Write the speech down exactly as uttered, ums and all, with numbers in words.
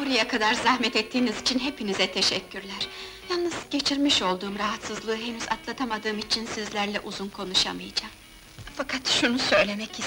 Buraya kadar zahmet ettiğiniz için hepinize teşekkürler. Yalnız geçirmiş olduğum rahatsızlığı henüz atlatamadığım için sizlerle uzun konuşamayacağım. Fakat şunu söylemek istedim.